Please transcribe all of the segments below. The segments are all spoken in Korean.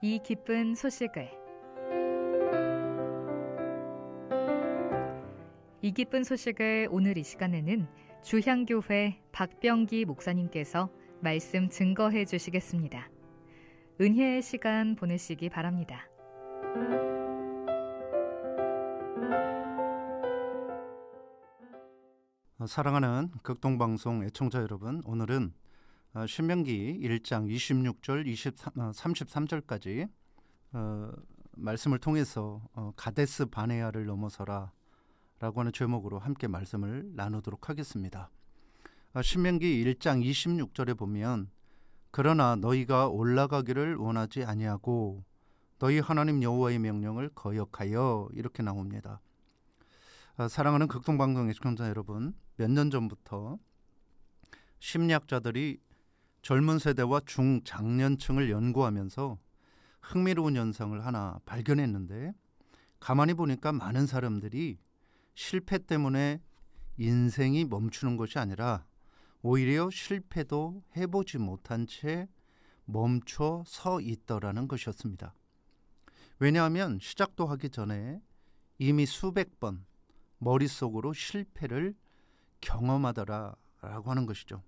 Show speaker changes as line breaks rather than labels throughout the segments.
이 기쁜 소식을. 이 기쁜 소식을 오늘 이 시간에는 주향교회 박병기 목사님께서 말씀 증거해 주시겠습니다. 은혜의 시간 보내시기 바랍니다.
사랑하는 극동방송 애청자 여러분, 오늘은 신명기 1장 26절 33절까지 말씀을 통해서 가데스 바네아를 넘어서라 라고 하는 제목으로 함께 말씀을 나누도록 하겠습니다. 신명기 1장 26절에 보면 그러나 너희가 올라가기를 원하지 아니하고 너희 하나님 여호와의 명령을 거역하여, 이렇게 나옵니다. 사랑하는 극동방송 애청자 여러분, 몇 년 전부터 심리학자들이 젊은 세대와 중장년층을 연구하면서 흥미로운 현상을 하나 발견했는데, 가만히 보니까 많은 사람들이 실패 때문에 인생이 멈추는 것이 아니라 오히려 실패도 해보지 못한 채 멈춰 서 있더라는 것이었습니다. 왜냐하면 시작도 하기 전에 이미 수백 번 머릿속으로 실패를 경험하더라라고 하는 것이죠.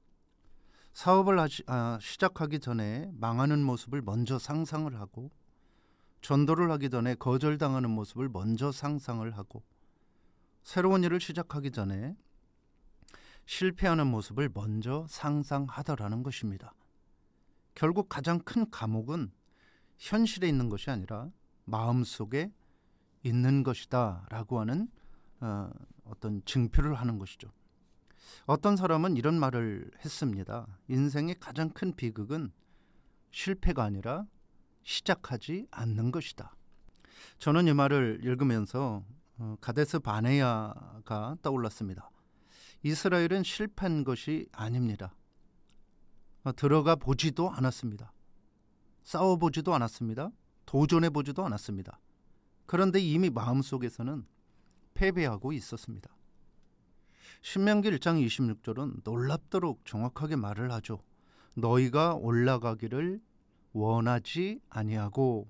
사업을 시작하기 전에 망하는 모습을 먼저 상상을 하고, 전도를 하기 전에 거절당하는 모습을 먼저 상상을 하고, 새로운 일을 시작하기 전에 실패하는 모습을 먼저 상상하더라는 것입니다. 결국 가장 큰 감옥은 현실에 있는 것이 아니라 마음속에 있는 것이다 라고 하는 어떤 증표를 하는 것이죠. 어떤 사람은 이런 말을 했습니다. 인생의 가장 큰 비극은 실패가 아니라 시작하지 않는 것이다. 저는 이 말을 읽으면서 가데스 바네아가 떠올랐습니다. 이스라엘은 실패한 것이 아닙니다. 들어가 보지도 않았습니다. 싸워보지도 않았습니다. 도전해보지도 않았습니다. 그런데 이미 마음속에서는 패배하고 있었습니다. 신명기 1장 26절은 놀랍도록 정확하게 말을 하죠. 너희가 올라가기를 원하지 아니하고,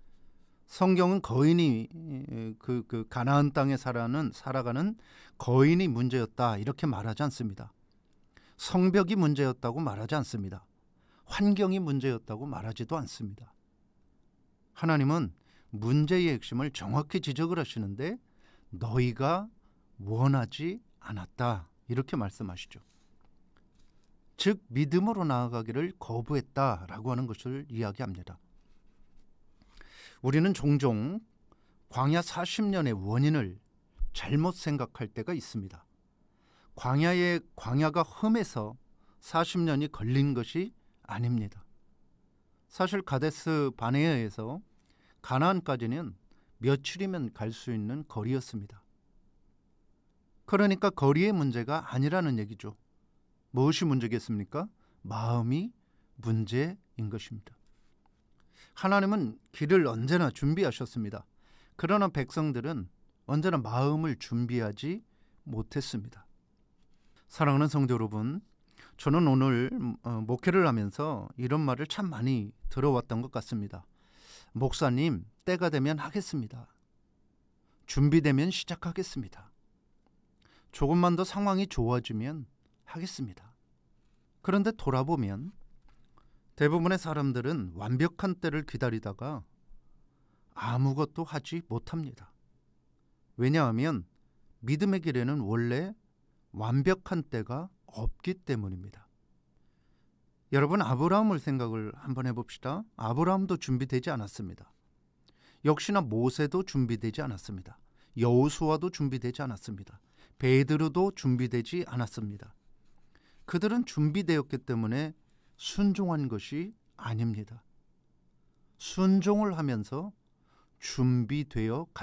성경은 거인이 그 가나안 땅에 살아가는 거인이 문제였다 이렇게 말하지 않습니다. 성벽이 문제였다고 말하지 않습니다. 환경이 문제였다고 말하지도 않습니다. 하나님은 문제의 핵심을 정확히 지적을 하시는데 너희가 원하지 않았다 이렇게 말씀하시죠. 즉 믿음으로 나아가기를 거부했다라고 하는 것을 이야기합니다. 우리는 종종 광야 40년의 원인을 잘못 생각할 때가 있습니다. 광야가 험해서 40년이 걸린 것이 아닙니다. 사실 가데스 바네아에서 가나안까지는 며칠이면 갈 수 있는 거리였습니다. 그러니까 거리의 문제가 아니라는 얘기죠. 무엇이 문제겠습니까? 마음이 문제인 것입니다. 하나님은 길을 언제나 준비하셨습니다. 그러나 백성들은 언제나 마음을 준비하지 못했습니다. 사랑하는 성도 여러분, 저는 오늘 목회를 하면서 이런 말을 참 많이 들어왔던 것 같습니다. 목사님, 때가 되면 하겠습니다. 준비되면 시작하겠습니다. 조금만 더 상황이 좋아지면 하겠습니다. 그런데 돌아보면 대부분의 사람들은 완벽한 때를 기다리다가 아무것도 하지 못합니다. 왜냐하면 믿음의 길에는 원래 완벽한 때가 없기 때문입니다. 여러분, 아브라함을 생각을 한번 해봅시다. 아브라함도 준비되지 않았습니다. 역시나 모세도 준비되지 않았습니다. 여호수아도 준비되지 않았습니다. 베드로도 준비되지 않았습니다. 그들은 준비되었기 때문에 순종한 것이 아닙니다. 순종을 하면서 준비되어